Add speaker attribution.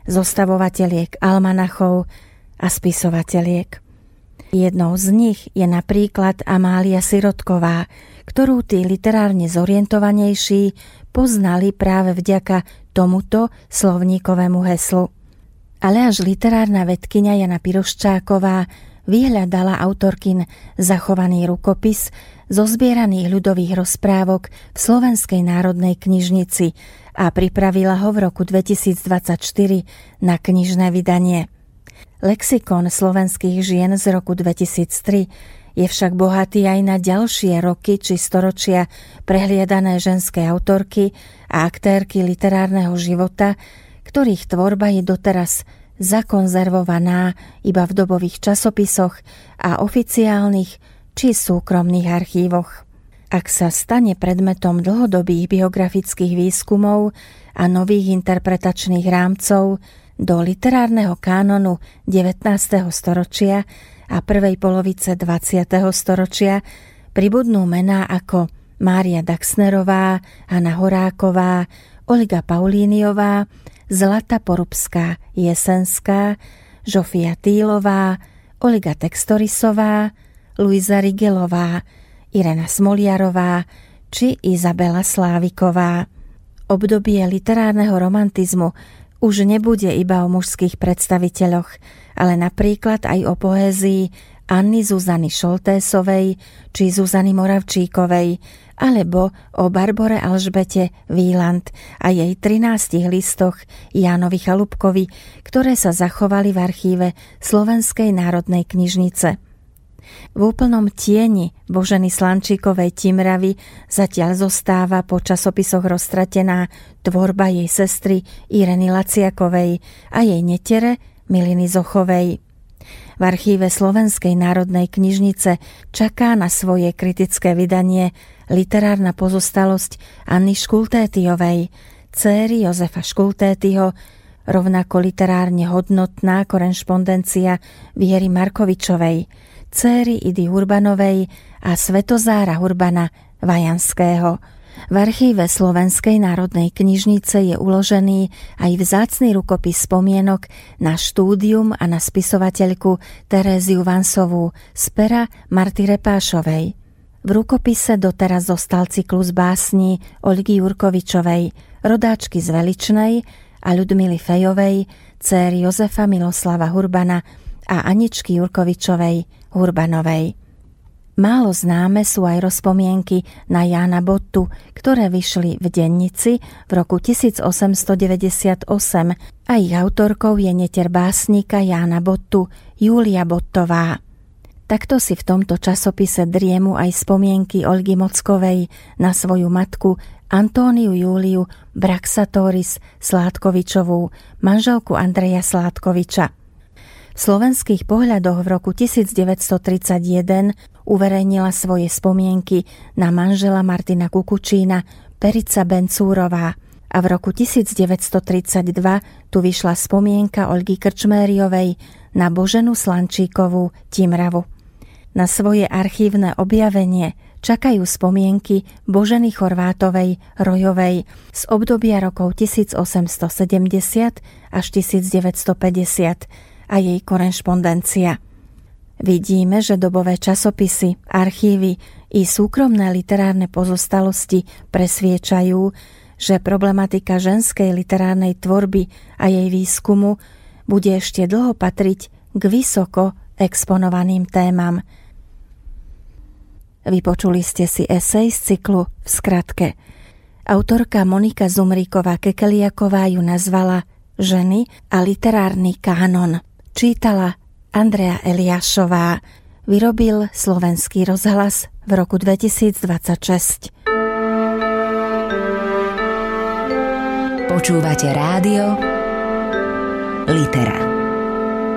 Speaker 1: zostavovateľiek almanachov a spisovateľiek. Jednou z nich je napríklad Amália Sirotková, ktorú tí literárne zorientovanejší poznali práve vďaka tomuto slovníkovému heslu. Ale až literárna vedkyňa Jana Piroščáková vyhľadala autorkin zachovaný rukopis zozbieraných ľudových rozprávok v Slovenskej národnej knižnici a pripravila ho v roku 2024 na knižné vydanie. Lexikon slovenských žien z roku 2003 je však bohatý aj na ďalšie roky či storočia prehliadané ženské autorky a aktérky literárneho života, ktorých tvorba je doteraz zakonzervovaná iba v dobových časopisoch a oficiálnych či súkromných archívoch. Ak sa stane predmetom dlhodobých biografických výskumov a nových interpretačných rámcov do literárneho kánonu 19. storočia a prvej polovice 20. storočia, pribudnú mená ako Mária Daxnerová, Hana Horáková, Olga Paulíniová, Zlata Porubská Jesenská, Žofia Týlová, Olga Textorisová, Luisa Rigelová, Irena Smoliarová či Izabela Sláviková. Obdobie literárneho romantizmu už nebude iba o mužských predstaviteľoch, ale napríklad aj o poézii Anny Zuzany Šoltésovej či Zuzany Moravčíkovej, alebo o Barbore Alžbete Wieland a jej 13 listoch Jánovi Chalúbkovi, ktoré sa zachovali v archíve Slovenskej národnej knižnice. V úplnom tieni Boženy Slančíkovej Timravy zatiaľ zostáva po časopisoch roztratená tvorba jej sestry Ireny Laciakovej a jej netere Miliny Zochovej. V archíve Slovenskej národnej knižnice čaká na svoje kritické vydanie literárna pozostalosť Anny Škultétiovej, céry Jozefa Škultétyho, rovnako literárne hodnotná korešpondencia Viery Markovičovej, céry Idy Urbanovej a Svetozára Urbana Vajanského. V archíve Slovenskej národnej knižnice je uložený aj vzácny rukopis spomienok na štúdium a na spisovateľku Teréziu Vansovú z pera Marty Repášovej. V rukopise doteraz zostal cyklus básní Olgy Jurkovičovej, rodáčky z Veličnej a Ľudmily Fejovej, céry Jozefa Miloslava Urbana a Aničky Jurkovičovej Urbanovej. Málo známe sú aj rozpomienky na Jána Bottu, ktoré vyšli v dennici v roku 1898 a ich autorkou je neter básnika Jána Bottu Júlia Bottová. Takto si v tomto časopise driemu aj spomienky Olgy Mockovej na svoju matku Antóniu Júliu Braxatoris Sládkovičovú, manželku Andreja Sládkoviča. V Slovenských pohľadoch v roku 1931 uverejnila svoje spomienky na manžela Martina Kukučína Perica Bencúrová a v roku 1932 tu vyšla spomienka Olgy Krčmériovej na Boženu Slančíkovú Timravu. Na svoje archívne objavenie čakajú spomienky Boženy Chorvátovej Rojovej z obdobia rokov 1870 až 1950 a jej korešpondencia. Vidíme, že dobové časopisy, archívy i súkromné literárne pozostalosti presviečajú, že problematika ženskej literárnej tvorby a jej výskumu bude ešte dlho patriť k vysoko exponovaným témam. Vypočuli ste si esej z cyklu V skratke. Autorka Monika Zumríková-Kekeliaková ju nazvala Ženy a literárny kánon. Čítala Andrea Eliášová. Vyrobil Slovenský rozhlas v roku 2026.
Speaker 2: Počúvate rádio Litera.